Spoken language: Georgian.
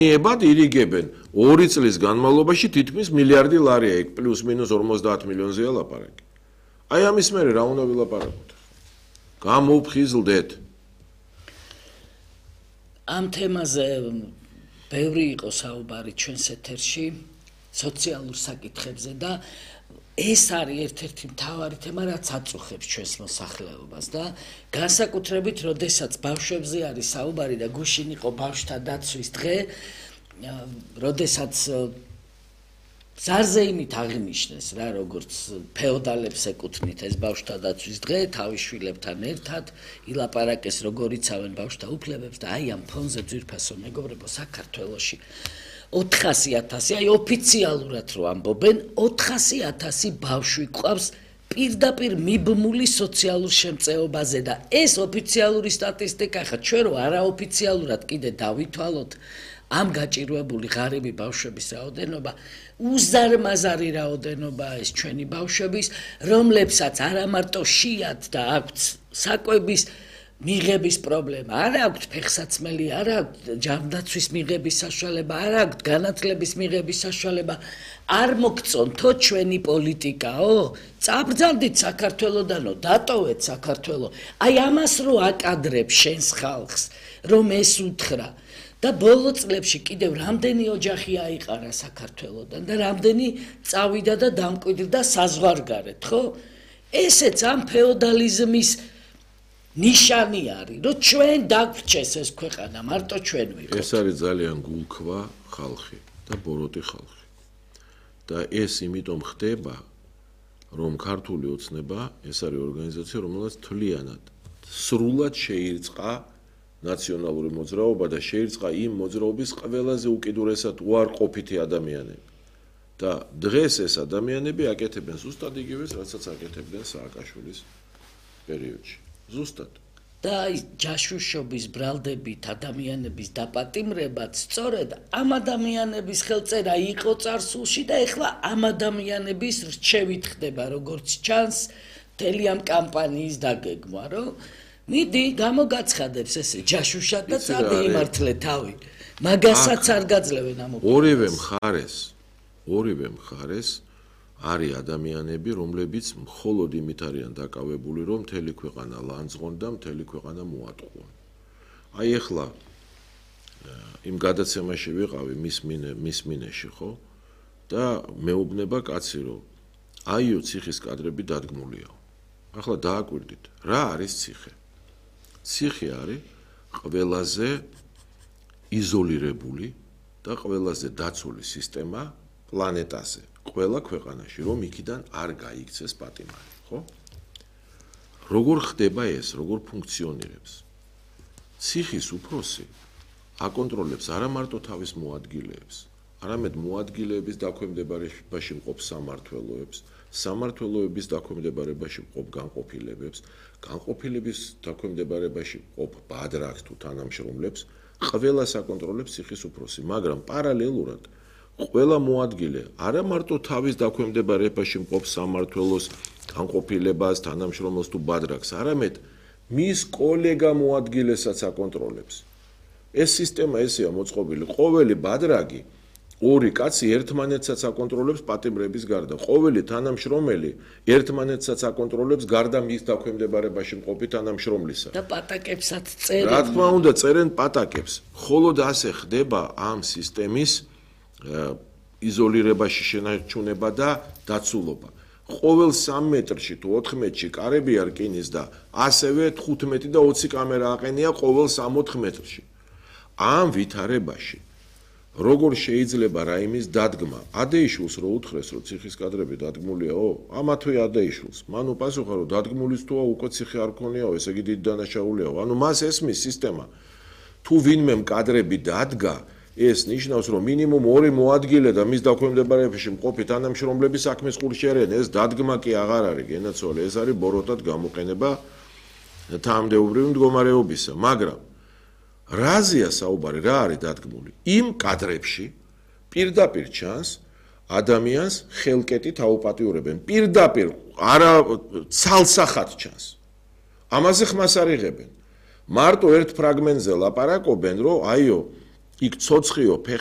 ებად ირიგებენ 2 წლის განმავლობაში თითქმის მილიარდი ლარია, იქ პლუს მინუს 50 მილიონზეა ლაპარაკი. აი ამის მერე რა უნდა ვილაპარაკოთ? გამოვფხიზლდეთ. ამ თემაზე ბევრი იყო საუბარი ჩვენს ეთერში, სოციალურ საკითხებზე და ეს არის ერთ-ერთი მთავარი თემა, რაც აწუხებს ჩვენს მოსახლეობას და განსაკუთრებით, როდესაც ბავშვებზე არის საუბარი და გუშინ იყო ბავშვთა დაცვის დღე, როდესაც ზარზე იმით აღინიშნეს რა, როგორც ფეოდალებს ეკუთვნით ეს ბავშვთა დაცვის დღე, თავის შვილებთან ერთად ილაპარაკეს, როგორ იცავენ ბავშვთა უფლებებს და აი ამ ფონზე ძვირფასო მეგობრებო, საქართველოში 400,000, აი ოფიციალურად რო ამბობენ, 400,000 ბავშვი ყავს პირდაპირ მიბმული სოციალურ შემწეობაზე და ეს ოფიციალური სტატისტიკა ხა ჩვენ რო არაოფიციალურად კიდე დავითვალოთ ამ გაჭირვებული ღარიბი ბავშვების რაოდენობა, უზარმაზარი რაოდენობაა ეს ჩვენი ბავშვების, რომლებსაც არა მარტო შიათ და აქვთ საკვების მიღების პრობლემა, არ აქვთ ფეხსაცმელი, არ აქვთ ჯანდაცვის მიღების საშუალება, არ აქვთ განათლების მიღების საშუალება, არ მოგწონთო ჩვენი პოლიტიკაო? წაბრძანდით საქართველოდანო, დატოვეთ საქართველო. აი ამას რო აკადრებ შენს ხალხს, რომ ეს უთხრა და ბოლო წლებში კიდევ რამდენი ოჯახი აიყარა საქართველოდან და რამდენი წავიდა და დამკვიდრდა საზღვარგარეთ, ხო? ესეც ამ ფეოდალიზმის ნიშანი არის, რომ ჩვენ დაგვრჩეს ეს ქვეყანა, მარტო ჩვენ ვიყოთ. ეს არის ძალიან გულქვა ხალხი და ბოროტი ხალხი. და ეს იმიტომ ხდება, რომ ქართული ოცნება ეს არის ორგანიზაცია, რომელსაც თვლიანად სრულად შეირწყა ნაციონალური მოძრაობა და შეირწყა იმ მოძრაობის ყველაზე უკიდურესად უარყოფითი ადამიანები. და დღეს ეს ადამიანები აკეთებენ ზუსტად იგივეს, რასაც აკეთებდნენ სააკაშვილის პერიოდში. ზუსტად. და ჯაშუშობის ბრალდებით ადამიანების დაპატიმრებაც სწორედ ამ ადამიანების ხელწერა იყო წარსულში და ეხლა ამ ადამიანების რჩევით ხდება, როგორც ჩანს, მთელი ამ კამპანიის დაგეგმვა, რომ მიდი გამოგაცხადებს ესე ჯაშუშა და წადი იმართლე თავი. მაგასაც არ გაძლევენ ამ ორივე მხარეს არის ადამიანები, რომლებიც მხოლოდ იმით არიან დაკავებული, რომ მთელი ქვეყანა ლანძღონ და მთელი ქვეყანა მოატყუონ. აი ეხლა იმ გადაცემაში ვიყავი მის მინეში, ხო? და მეუბნება კაცი, რომ აიო ციხის კადრები დადგმულიაო. ახლა დააკვირდით, რა არის ციხე? ციხე არის ყველაზე იზოლირებული და ყველაზე დაცული სისტემა პლანეტაზე. ყველა ქვეყანაში, რომ იქიდან არ გაიქცეს პატიმარი, ხო? როგორ ხდება ეს, როგორ ფუნქციონირებს? ციხის უფროსი აკონტროლებს არა მარტო თავის მოადგილეებს, არამედ მოადგილეების დაქვემდებარებაში მყოფ სამმართველოებს, სამმართველოების დაქვემდებარებაში მყოფ განყოფილებებს, განყოფილების დაქვემდებარებაში მყოფ ბადრაგს თუ თანამშრომლებს, ყველას აკონტროლებს ციხის უფროსი, მაგრამ პარალელურად ყველა მოადგილე არა მარტო თავის დაქვემდებარებაში მყოფ სამმართველოს, განყოფილებას, თანამშრომლს თუ ბადრაგს, არამედ მის კოლეგა მოადგილესაც აკონტროლებს. ეს სისტემა ესეა მოწყობილი, ყოველი ბადრაგი ორი კაცი ერთმანეთსაც აკონტროლებს პატიმრების გარდა, ყოველი თანამშრომელი ერთმანეთსაც აკონტროლებს გარდა მის დაქვემდებარებაში მყოფი თანამშრომლისა. და პატაკებსაც წერენ. რა თქმა უნდა, წერენ პატაკებს. მხოლოდ ასე ხდება ამ სისტემის იზოლირებაში შენარჩუნება და დაცულობა. ყოველ 3 მეტრში თუ 4 მეტრში კარები არ რკინის და ასევე 15 და 20 კამერა აყენია ყოველ 3-4 მეტრში. ამ ვითარებაში როგორ შეიძლება რაიმის დადგმა? ადეიშვილს რო უთხრეს, რომ ციხის კადრები დადგმულიაო, ამათვე ადეიშვილს. მანუ პასუხა, რომ დადგმულის თუა უკვე ციხე არ ქონიაო, ესე იგი დიდი დანაშაულიაო. ანუ მას ესმის სისტემა. თუ ვინმემ კადრები დადგა, ეს ნიშნავს, რომ მინიმუმ 2 მოადგილე და მის დაქვემდებარებაში მყოფი თანამშრომლები საქმის ყურში არიან. ეს დადგმა კი აღარ არის, გენაცვალე, ეს არის ბოროტად გამოყენება თანამდებობრივი მდგომარეობისა, მაგრამ რაზეა საუბარი, რა არის დადგმული? იმ კადრებში პირდაპირ ჩანს ადამიანს ხელკეტით აუპატიურებენ. პირდაპირ არა ცალსახად ჩანს. ამაზე ხმას არ იღებენ. მარტო ერთ ფრაგმენტზე ლაპარაკობენ, რომ აიო იქ ცოცხიო